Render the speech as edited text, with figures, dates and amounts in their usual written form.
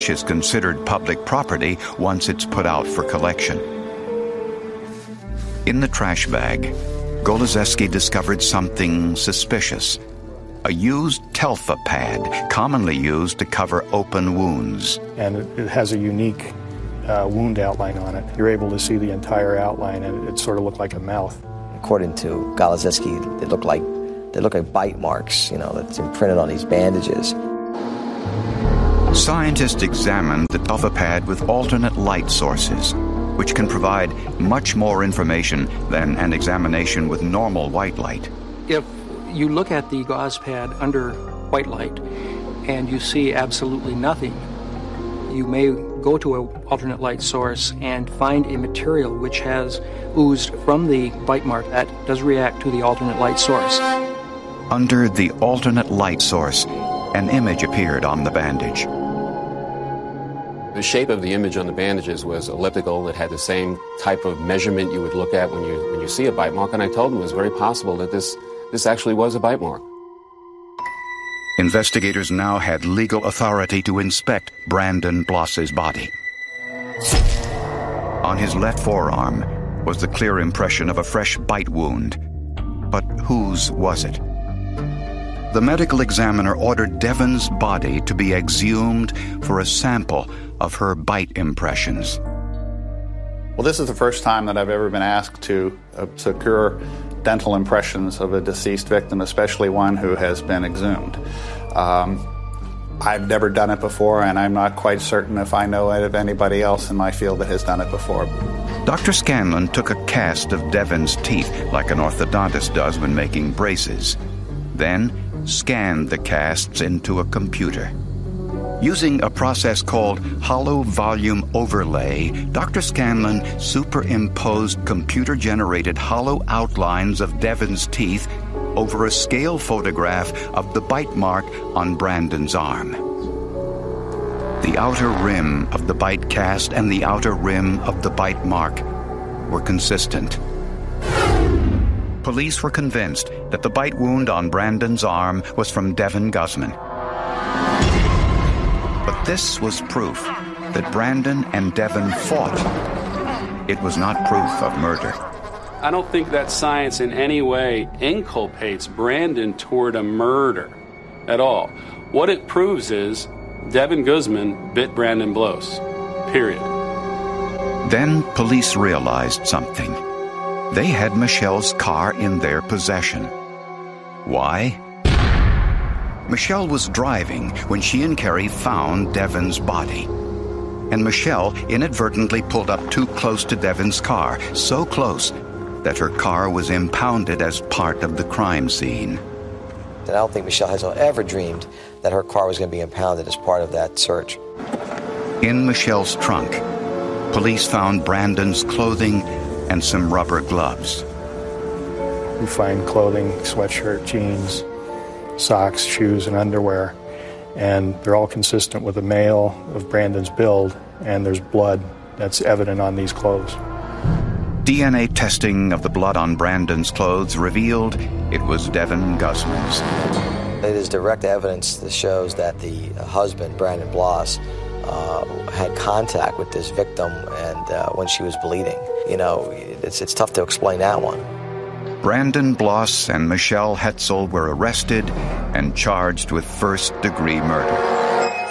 is considered public property once it's put out for collection. In the trash bag, Goloszewski discovered something suspicious. A used Telfa pad, commonly used to cover open wounds. And it has a unique wound outline on it. You're able to see the entire outline, and it sort of looked like a mouth. According to Goloszewski, they look like bite marks, that's imprinted on these bandages. Scientists examined the Telfa pad with alternate light sources, which can provide much more information than an examination with normal white light. If you look at the gauze pad under white light and you see absolutely nothing, you may go to an alternate light source and find a material which has oozed from the bite mark that does react to the alternate light source. Under the alternate light source, an image appeared on the bandage. The shape of the image on the bandages was elliptical. It had the same type of measurement you would look at when you see a bite mark, and I told him it was very possible that this actually was a bite mark. Investigators now had legal authority to inspect Brandon Bloss's body. On his left forearm was the clear impression of a fresh bite wound. But whose was it? The medical examiner ordered Devon's body to be exhumed for a sample of her bite impressions. Well, this is the first time that I've ever been asked to secure dental impressions of a deceased victim, especially one who has been exhumed. I've never done it before, and I'm not quite certain if I know of anybody else in my field that has done it before. Dr. Scanlon took a cast of Devon's teeth like an orthodontist does when making braces. Then scanned the casts into a computer. Using a process called hollow volume overlay, Dr. Scanlon superimposed computer-generated hollow outlines of Devon's teeth over a scale photograph of the bite mark on Brandon's arm. The outer rim of the bite cast and the outer rim of the bite mark were consistent. Police were convinced that the bite wound on Brandon's arm was from Devon Guzman. But this was proof that Brandon and Devon fought. It was not proof of murder. I don't think that science in any way inculpates Brandon toward a murder at all. What it proves is Devon Guzman bit Brandon Bloss. Period. Then police realized something. They had Michelle's car in their possession. Why? Michelle was driving when she and Kerry found Devon's body. And Michelle inadvertently pulled up too close to Devon's car, so close that her car was impounded as part of the crime scene. I don't think Michelle has ever dreamed that her car was going to be impounded as part of that search. In Michelle's trunk, police found Brandon's clothing and some rubber gloves. We find clothing, sweatshirt, jeans, socks, shoes, and underwear. And they're all consistent with a male of Brandon's build, and there's blood that's evident on these clothes. DNA testing of the blood on Brandon's clothes revealed it was Devon Guzman's. It is direct evidence that shows that the husband, Brandon Bloss, had contact with this victim and when she was bleeding. It's tough to explain that one. Brandon Bloss and Michelle Hetzel were arrested and charged with first-degree murder.